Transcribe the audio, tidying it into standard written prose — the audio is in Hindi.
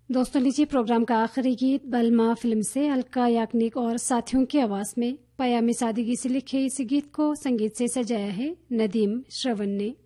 दोस्तों लीजिए प्रोग्राम का आखिरी गीत बलमा फिल्म से अलका याग्निक और साथियों की आवाज में पयामी सादगी से लिखे इस गीत को संगीत से सजाया है नदीम श्रवण ने।